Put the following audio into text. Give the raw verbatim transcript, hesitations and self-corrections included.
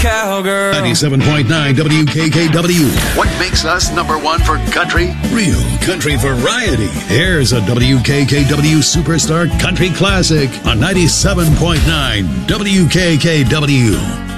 cowgirl. ninety-seven point nine W K K W. What makes us number one for country? Real country variety. Here's a W K K W Superstar Country Classic on ninety-seven point nine W K K W.